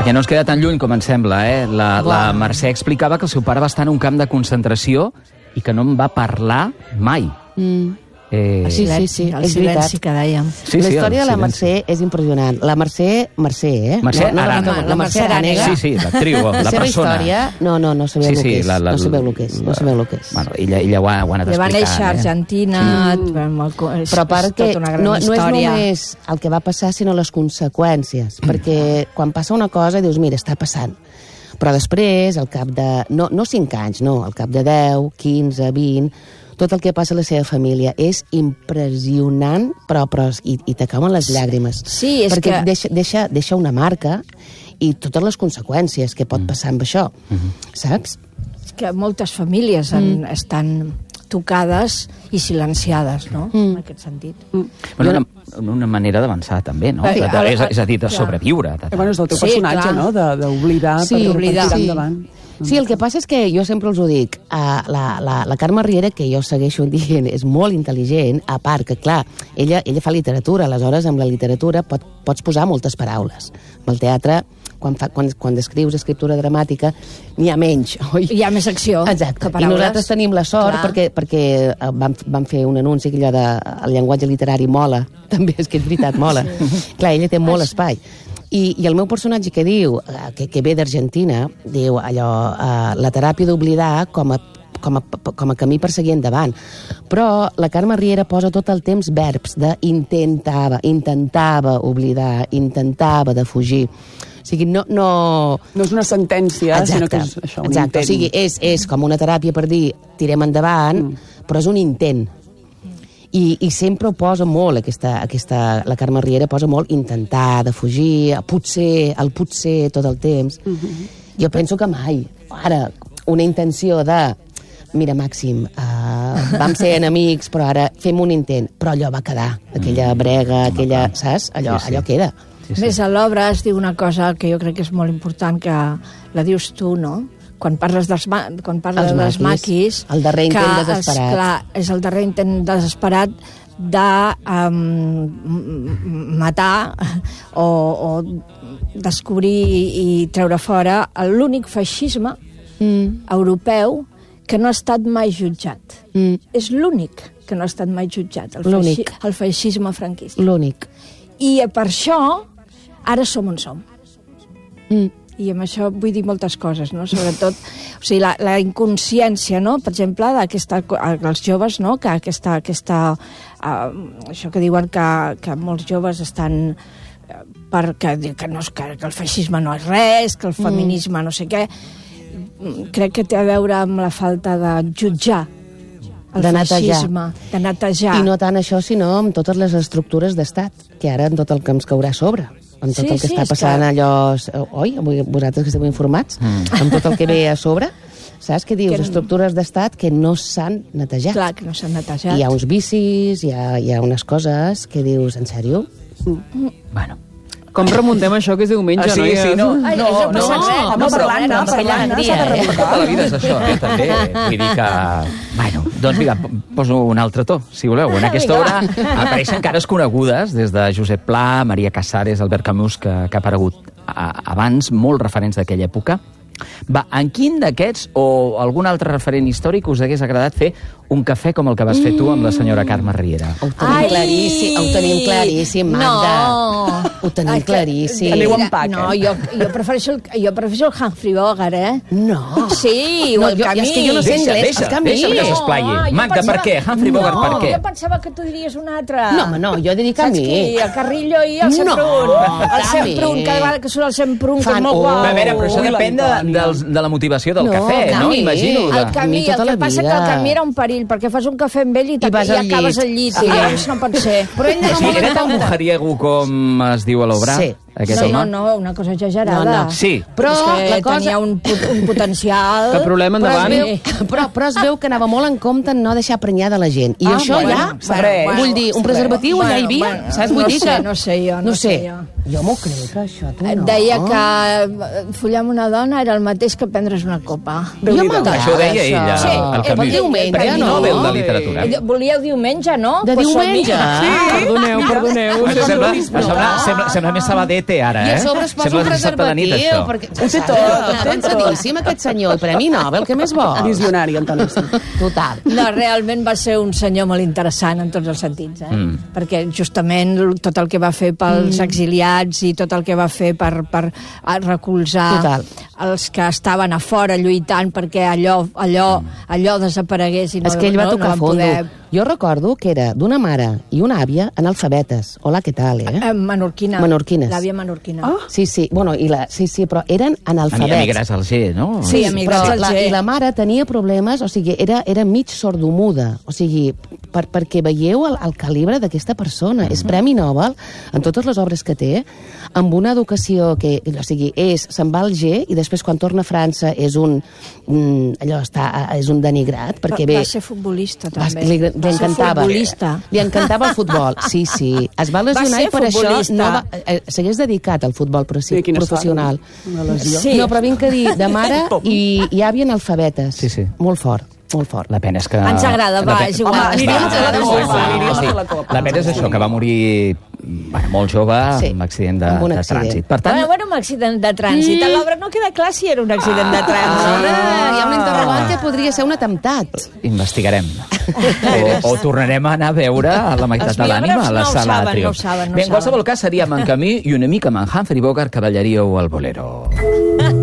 que no ens queda tan lluny com ens sembla, La Mercè explicava que el seu pare va estar en un camp de concentració i que no en va parlar mai. Sí, el silenci que dèiem. La història de la Mercè és impressionant. La Mercè, la Mercè Arànega. Sí, l'actriu, la persona. La seva història, no sabeu el que és. No sabeu el que és. No sabeu el que és. Bueno, ella ho ha anat explicant. Va néixer a Argentina, però perquè no és només el que va passar, sinó les conseqüències. Perquè quan passa una cosa dius, mira, està passant. Però després, al cap de... No 5 anys, no. Al cap de 10, 15, 20... Tot el que passa a la seva família és impressionant, però i t'acaben les llàgrimes. Sí, és perquè deixa una marca i totes les conseqüències que pot passar amb això, saps? És que moltes famílies estan tocades i silenciades, no?, en aquest sentit. Bueno, una manera d'avançar, també, no? És a dir, de sobreviure. Bueno, és el teu personatge, no?, d'oblidar per tirar endavant. Sí, el que passa és que jo sempre els ho dic, la Carme Riera, que jo segueixo dient, és molt intel·ligent, a part que, clar, ella fa literatura, aleshores amb la literatura pots posar moltes paraules. Amb el teatre, quan escrius escriptura dramàtica, n'hi ha menys, oi? Hi ha més acció. Exacte, i nosaltres tenim la sort perquè vam fer un anunci que allò del llenguatge literari mola, també és que és veritat, mola. Clar, ella té molt espai. I el meu personatge que diu, que ve d'Argentina, diu allò, la teràpia d'oblidar com a camí per seguir endavant. Però la Carme Riera posa tot el temps verbs de intentava oblidar, intentava de fugir. O sigui, no és una sentència, sinó que és això, un intent. O sigui, és com una teràpia per dir tirem endavant, però és un intent. I sempre ho posa molt, la Carme Riera posa molt intentar, de fugir, el potser tot el temps. Jo penso que mai. Ara, una intenció de mira, Màxim, vam ser enemics, però ara fem un intent. Però allò va quedar, aquella brega, saps? Allò queda. Més a l'obra es diu una cosa que jo crec que és molt important, que la dius tu, no?, quan parles dels maquis... El darrer intent desesperat. Clar, és el darrer intent desesperat de matar o descobrir i treure fora l'únic feixisme europeu que no ha estat mai jutjat. És l'únic que no ha estat mai jutjat, el feixisme franquista. L'únic. I per això ara som on som. I amb això vull dir moltes coses, no? Sobretot, o sigui, la inconsciència, no?, per exemple, dels joves, no?, que això que diuen que molts joves estan que el feixisme no és res, que el feminisme no sé què, crec que té a veure amb la falta de jutjar el feixisme, de netejar. I no tant això, sinó amb totes les estructures d'estat, que ara en tot el que ens caurà a sobre. Amb tot el que està passant allò... Oi? Vosaltres que esteu informats? Amb tot el que ve a sobre, saps què dius? Estructures d'estat que no s'han netejat. Clar, que no s'han netejat. Hi ha uns vicis, hi ha unes coses que dius, en sèrio? Bueno... Com remuntem això que és diumenge, no? Sí, no. Parlant, Tota la vida és això, també. Vull dir que... Bueno, doncs mira, poso un altre to, si voleu. En aquesta hora apareixen cares conegudes, des de Josep Pla, Maria Casares, Albert Camus, que ha aparegut abans, molts referents d'aquella època. Va, en quin d'aquests o algun altre referent històric us hagués agradat fer un cafè com el que vas fer tu amb la senyora Carme Riera? Ho tenim claríssim, Magda. Ho tenim claríssim. Aneu en pack, no, jo prefereixo el Humphrey Bogart, No. Sí, o el Camí. És que jo no sé anglès. Deixa que s'esplai. Magda, per què? Humphrey Bogart, per què? Jo pensava que tu diries un altre. No, home, no, jo diria Camí. Saps qui? El Carrillo i el Semprún. El Semprún, cada vegada que surt el Semprún, que és molt guau. A veure, però això depèn de la motivació del cafè, no? Imagino. El Camí, el que passa que el Camí era un perill, perquè fas un cafè amb ell i acabes al llit. I llavors no pot ser. Era tan mujeriego com es diu a l'obra? Sí. No, una cosa exagerada. Sí. Però la cosa... tenia un potencial... Cap problema, endavant. Però es veu que anava molt en compte en no deixar prenyar de la gent. I això ja... Vull dir, un preservatiu allà hi havia, saps? Vull dir que... No sé jo. Jo m'ho crec, això, tu no. Deia que follar amb una dona era el mateix que prendre's una copa. Això deia ella, el Camí. Diumenge, no? Nobel de literatura. Volíeu diumenge, no? De diumenge? Sí, perdoneu. Sembla més Sabadet té ara, I a sobre es posa un preservatiu. Ho té tot. Avançadíssim, aquest senyor. I Premi Nobel, què més vol? Visionari, Antoni. Total. No, realment va ser un senyor molt interessant en tots els sentits, perquè justament tot el que va fer pels exiliats i tot el que va fer per recolzar els que estaven a fora lluitant perquè allò desaparegués i no, és que ell va tocar fondo. poder... Jo recordo que era d'una mare i una àvia analfabetes. Hola, què tal, Menorquina. Menorquines. L'àvia menorquina. Oh. Sí, bueno, sí, però eren analfabets. Emigrats al G, no? Sí, emigrats al G. I la mare tenia problemes, o sigui, era mig sordomuda. O sigui, perquè veieu el calibre d'aquesta persona. És Premi Nobel en totes les obres que té, amb una educació que, o sigui, se'n va al G i després quan torna a França és un denigrat, perquè Va ser futbolista, també. Li encantava. Li encantava el futbol. Sí. Es va lesionar i per això s'hagués dedicat al futbol professional. Sí. No, però vinc a dir, de mare i àvia analfabetes. Sí. Molt fort. La pena és que... Ens agrada, és igual. La pena és això, que va morir molt jove amb accident de trànsit. Per tant... Bueno, un accident de trànsit. A l'obra no queda clar si era un accident de trànsit. Hi ha un interrogant que podria ser un atemptat. Investigarem. O tornarem a anar a veure a la meitat de l'ànima a la sala de Triomf. Bé, en qualsevol cas seríem en Camí i una mica amb en Humphrey Bogart que ballaríeu el bolero.